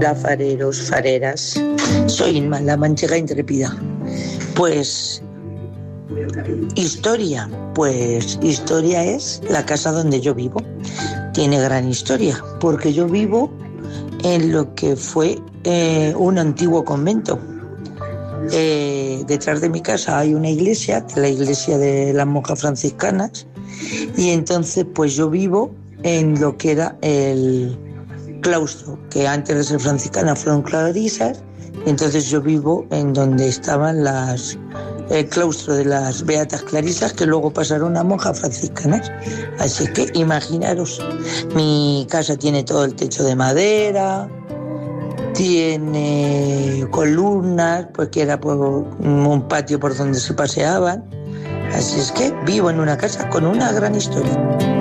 Hola, fareros, fareras. Soy Inma, la manchega intrépida. Pues historia, historia es la casa donde yo vivo. Tiene gran historia, porque yo vivo en lo que fue un antiguo convento. Detrás de mi casa hay una iglesia, la iglesia de las monjas franciscanas, y entonces pues yo vivo en lo que era el claustro, que antes de ser franciscana fueron clarisas, y entonces yo vivo en donde estaban el claustro de las beatas clarisas, que luego pasaron a monjas franciscanas. Así que imaginaros, mi casa tiene todo el techo de madera, tiene columnas, porque era por un patio por donde se paseaban. Así es que vivo en una casa con una gran historia.